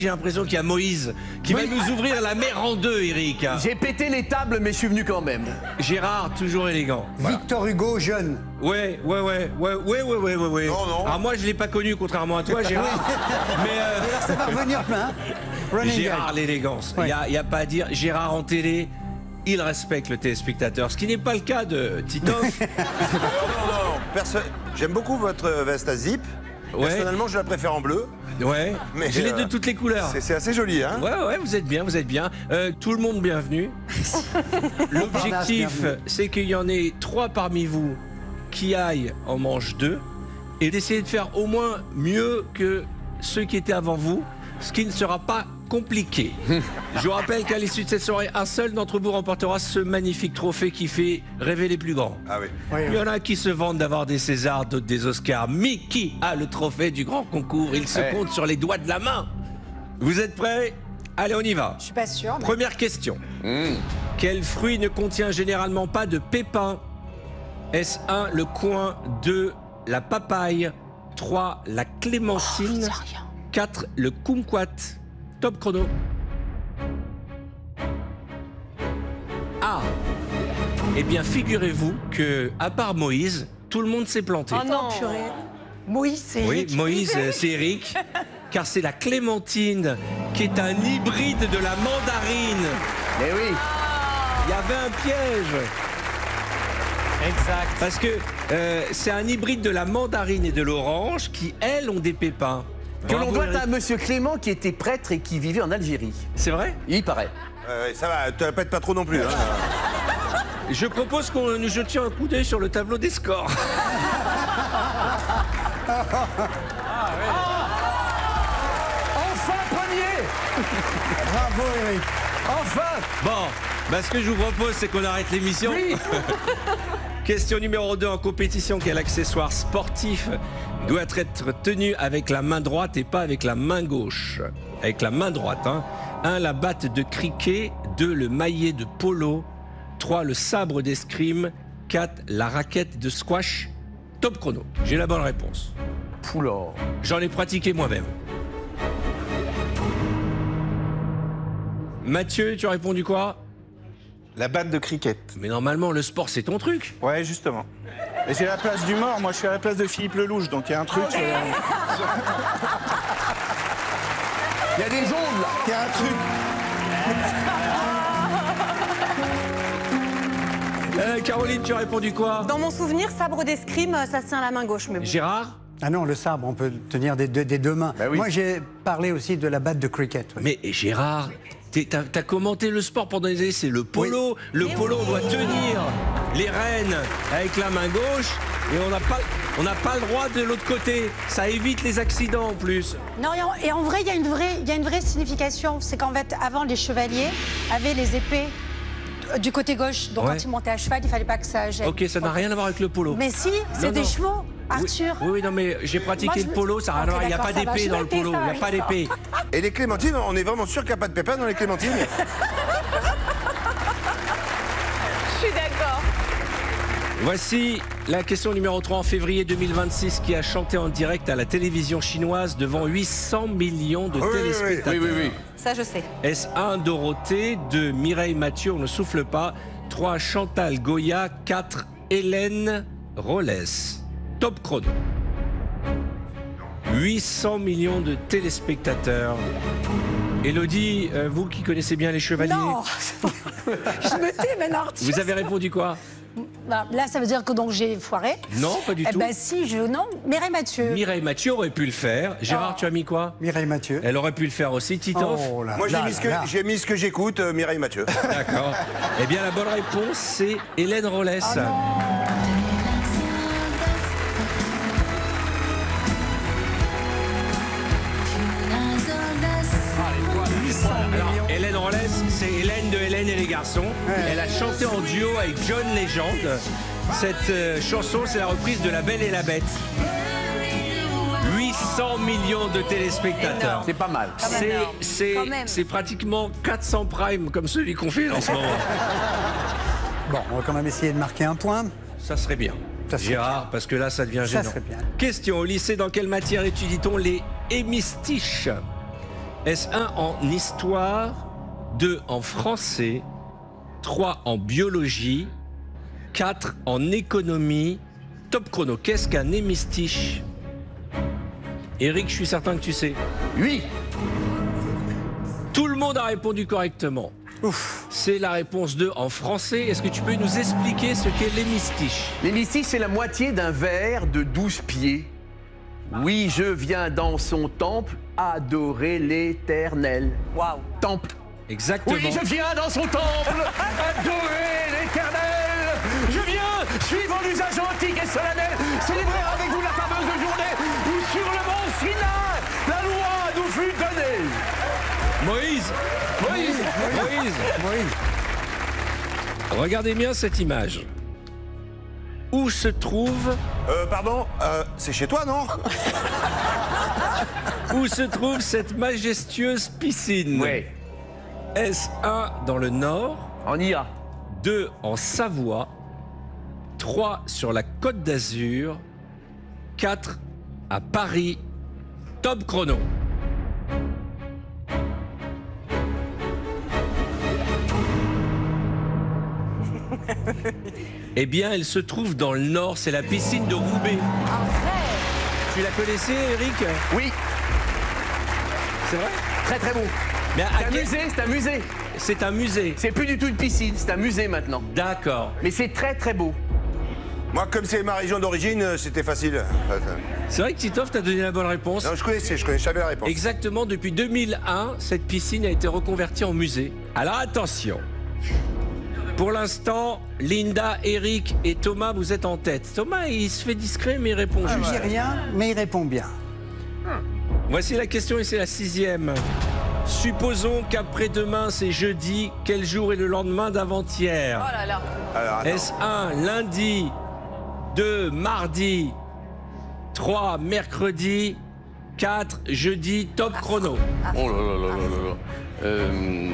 J'ai l'impression qu'il y a Moïse qui va nous ouvrir la mer en deux, Eric. J'ai pété les tables, mais je suis venu quand même. Gérard, toujours élégant. Voilà. Victor Hugo, jeune. Ouais. Non, non. Alors moi, je l'ai pas connu, contrairement à toi, Gérard. Mais Ça va revenir plein. Gérard, l'élégance. Il Ouais. n'y a pas à dire. Gérard en télé, il respecte le téléspectateur, ce qui n'est pas le cas de Titoff. Non. J'aime beaucoup votre veste à zip. Ouais. Personnellement, je la préfère en bleu. Ouais, Mais, je l'ai de toutes les couleurs. C'est assez joli, hein. Ouais, vous êtes bien, vous êtes bien. Tout le monde bienvenu. L'objectif, c'est qu'il y en ait 3 parmi vous qui aillent en manche 2 et d'essayer de faire au moins mieux que ceux qui étaient avant vous, ce qui ne sera pas compliqué. Je vous rappelle qu'à l'issue de cette soirée, un seul d'entre vous remportera ce magnifique trophée qui fait rêver les plus grands. Ah oui. Il y en a qui se vantent d'avoir des Césars, d'autres des Oscars. Mais qui a le trophée du grand concours? Il se compte sur les doigts de la main. Vous êtes prêts? Allez, on y va. Je suis pas sûre. Mais... Première question. Quel fruit ne contient généralement pas de pépins? Est-ce 1, le coin, 2, la papaye, 3, la clémentine, 4, le kumquat? Top chrono. Ah. Eh bien, figurez-vous que, à part Moïse, tout le monde s'est planté. Oh non, purée. Moïse, c'est Oui, Eric. Moïse, c'est Eric. Car c'est la clémentine qui est un hybride de la mandarine. Eh oui. Il y avait un piège. Exact. Parce que c'est un hybride de la mandarine et de l'orange qui, elles, ont des pépins. Que l'on Bravo, doit Eric. à monsieur Clément qui était prêtre et qui vivait en Algérie. C'est vrai? Il paraît. Ça va, tu répètes pas trop non plus. Hein. Je propose qu'on nous jetions un coup d'œil sur le tableau des scores. Enfin premier. Bravo, Eric. Enfin. Bon, ce que je vous propose, c'est qu'on arrête l'émission. Oui. Question numéro 2 en compétition, quel accessoire sportif doit être tenu avec la main droite et pas avec la main gauche? Avec la main droite, hein. 1, la batte de cricket. 2, le maillet de polo. 3, le sabre d'escrime. 4, la raquette de squash. Top chrono. J'ai la bonne réponse. Poulard. J'en ai pratiqué moi-même. Mathieu, tu as répondu quoi? La batte de cricket. Mais normalement, le sport, c'est ton truc. Ouais, justement. Et c'est la place du mort, moi je suis à la place de Philippe Lelouch, donc il y a un truc... Il y a des ondes là. Il y a un truc... Caroline, tu as répondu quoi? Dans mon souvenir, sabre d'escrime, ça se tient à la main gauche. Mais bon. Gérard? Ah non, le sabre, on peut tenir des deux mains. Bah oui. Moi, j'ai parlé aussi de la batte de cricket. Oui. Mais Gérard, t'as commenté le sport pendant des années, c'est le polo. Le polo, on doit tenir les rênes avec la main gauche et on n'a pas le droit de l'autre côté. Ça évite les accidents en plus. Non, et en vrai, il y a une vraie signification. C'est qu'en fait, avant, les chevaliers avaient les épées du côté gauche. Donc Ouais. quand ils montaient à cheval, il fallait pas que ça gêne. Ok, ça n'a rien à voir avec le polo. Mais si, c'est Non, des non. chevaux, Arthur. Oui, non, mais j'ai pratiqué Moi, je le me- polo, ça n'a rien à voir. Il n'y a Ok, pas d'accord, ça d'épée va, dans le je polo. notais Il ça, n'y a pas oui, d'épée. Et les clémentines, on est vraiment sûr qu'il n'y a pas de pépins dans les clémentines? Je suis d'accord. Voici la question numéro 3 en février 2026 qui a chanté en direct à la télévision chinoise devant 800 millions de téléspectateurs. Oui. Ça, je sais. Est-ce 1, Dorothée, 2, Mireille Mathieu, on ne souffle pas, 3, Chantal Goya, 4, Hélène Rollès. Top chrono. 800 millions de téléspectateurs. Élodie, vous qui connaissez bien les chevaliers, Non. Je me tais maintenant, Arthur. vous avez répondu quoi? Bah, là, ça veut dire que donc j'ai foiré. Non, pas du Eh tout. ben si, non. Mireille Mathieu. Mireille Mathieu aurait pu le faire. Gérard, tu as mis quoi? Mireille Mathieu. Elle aurait pu le faire aussi. Titoff? Oh là Moi, là j'ai là. mis ce que j'écoute, Mireille Mathieu. D'accord. Eh bien, la bonne réponse, c'est Hélène Rollès. Alors, Hélène Rollès, c'est Hélène de Hélène et les garçons. Elle a chanté en duo avec John Legend. Cette chanson, c'est la reprise de La Belle et la Bête. 800 millions de téléspectateurs. C'est pas mal. Quand même. C'est pratiquement 400 primes comme celui qu'on fait en ce moment. Bon, on va quand même essayer de marquer un point. Ça serait bien. Ça serait Gérard, parce que là, ça devient Ça gênant. serait bien. Question, au lycée, dans quelle matière étudie-t-on les hémistiches? Est-ce 1 en histoire, 2 en français, 3 en biologie, 4 en économie? Top chrono. Qu'est-ce qu'un hémistiche? Eric, je suis certain que tu sais. Oui. Tout le monde a répondu correctement. Ouf. C'est la réponse 2 en français. Est-ce que tu peux nous expliquer ce qu'est l'hémistiche? L'hémistiche, c'est la moitié d'un verre de 12 pieds. Oui, je viens dans son temple adorer l'Éternel. Waouh. Temple. Exactement. Oui, je viens dans son temple adorer l'Éternel. Je viens, suivant l'usage antique et solennel, célébrer avec vous la fameuse journée où sur le mont Sinaï, la loi nous fut donnée. Moïse. Moïse. Regardez bien cette image. Où se trouve, Pardon, c'est chez toi, non? où se trouve cette majestueuse piscine? Oui, Est-ce 1 dans le nord, on y a. 2 en Savoie, 3 sur la Côte d'Azur, 4 à Paris? Top chrono. Eh bien, elle se trouve dans le nord, c'est la piscine de Roubaix. Tu la connaissais, Eric? Oui, C'est vrai? très très beau. Mais à C'est un quel- musée, c'est un musée. C'est un musée. C'est plus du tout une piscine, c'est un musée maintenant. D'accord. Mais c'est très très beau. Moi, comme c'est ma région d'origine, c'était facile. C'est vrai que Titoff t'a donné la bonne réponse. Non, je connaissais, j'avais la réponse. Exactement, depuis 2001, cette piscine a été reconvertie en musée. Alors attention. Pour l'instant, Linda, Eric et Thomas, vous êtes en tête. Thomas, il se fait discret, mais il répond Je juste. dis rien, mais il répond bien. Voici la question et c'est la 6e. Supposons qu'après-demain, c'est jeudi. Quel jour est le lendemain d'avant-hier? Oh là là. Alors, attends. Est-ce 1 lundi, 2 mardi, 3 mercredi, 4 jeudi? Top chrono. Oh là là là là là là.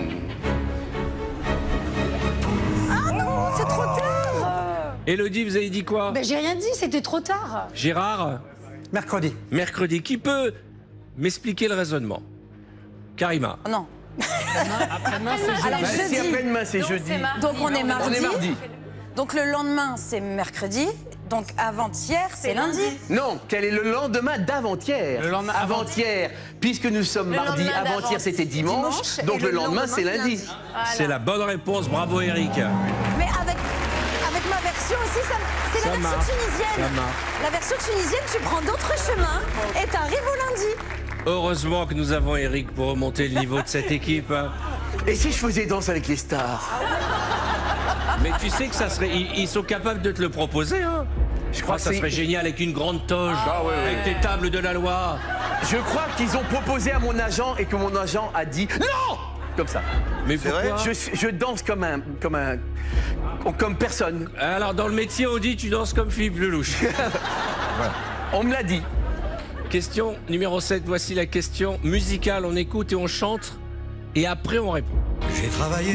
Ah non, c'est trop tard. Élodie, vous avez dit quoi? Ben, j'ai rien dit, c'était trop tard. Gérard, Mercredi. mercredi. Qui peut m'expliquer le raisonnement? Karima. Oh non. Alors, Bah, si jeudi. après-demain c'est jeudi. Donc on est mardi. On est mardi. Donc le lendemain c'est mercredi. Donc avant-hier c'est lundi. Non, quel est le lendemain d'avant-hier? Le lendemain avant-hier, puisque nous sommes Le mardi, lendemain avant-hier c'était dimanche, dimanche, donc et le le lendemain lendemain, c'est c'est lundi. lundi. C'est la bonne réponse. Bravo, Eric. Mais avec ma version aussi, c'est Ça la version marche. tunisienne. Ça marche. La version tunisienne, tu prends d'autres chemins et t'arrives au lundi. Heureusement que nous avons Eric pour remonter le niveau de cette équipe. Et si je faisais Danse avec les stars? Mais tu sais que ça serait. Ils sont capables de te le proposer, hein? Je crois que ça c'est- serait génial avec une grande toge, avec des tables de la loi. Je crois qu'ils ont proposé à mon agent et que mon agent a dit non! Comme ça. Mais C'est pourquoi? vrai Je danse comme personne. Alors, dans le métier, on dit tu danses comme Philippe Lelouch. On me l'a dit. Question numéro 7. Voici la question musicale. On écoute et on chante. Et après, on répond. J'ai travaillé